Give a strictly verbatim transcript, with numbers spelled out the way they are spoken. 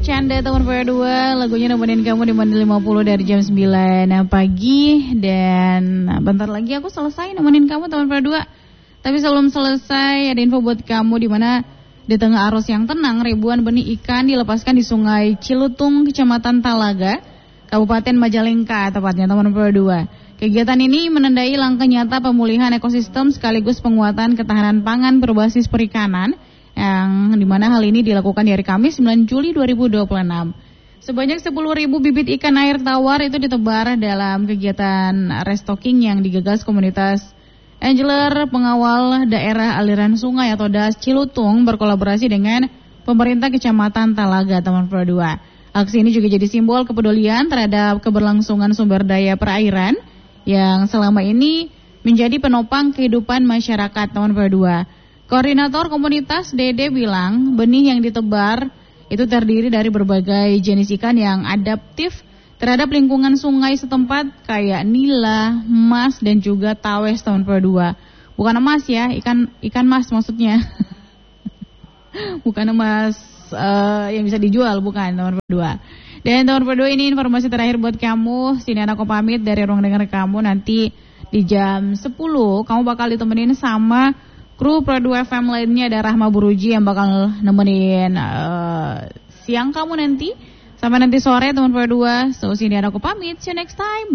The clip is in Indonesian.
bercanda teman Pro dua. Lagunya nemenin kamu di Mandi lima puluh dari jam sembilan pagi. Dan bentar lagi aku selesai nemenin kamu teman Pro dua. Tapi sebelum selesai ada info buat kamu, di mana di tengah arus yang tenang ribuan benih ikan dilepaskan di Sungai Cilutung, Kecamatan Talaga, Kabupaten Majalengka tepatnya teman Pro dua. Kegiatan ini menandai langkah nyata pemulihan ekosistem sekaligus penguatan ketahanan pangan berbasis perikanan, yang dimana hal ini dilakukan di hari Kamis sembilan Juli dua ribu dua puluh enam. Sebanyak sepuluh ribu bibit ikan air tawar itu ditebar dalam kegiatan restocking yang digagas komunitas Angler Pengawal Daerah Aliran Sungai atau D A S Cilutung berkolaborasi dengan pemerintah Kecamatan Talaga teman Pro dua. Aksi ini juga jadi simbol kepedulian terhadap keberlangsungan sumber daya perairan yang selama ini menjadi penopang kehidupan masyarakat teman Pro dua. Koordinator komunitas Dede bilang benih yang ditebar itu terdiri dari berbagai jenis ikan yang adaptif terhadap lingkungan sungai setempat kayak nila, mas dan juga tawes teman Pro dua. Bukan emas ya, ikan ikan mas maksudnya. Bukan emas uh, yang bisa dijual, bukan teman Pro dua. Dan teman Pro dua, ini informasi terakhir buat kamu. Sini aku pamit dari ruang dengar kamu. Nanti di jam sepuluh kamu bakal ditemenin sama kru Pro dua F M lainnya. Ada Rahma Buruji yang bakal nemenin uh, siang kamu nanti sampai nanti sore teman Pro dua. So sini aku pamit. See you next time.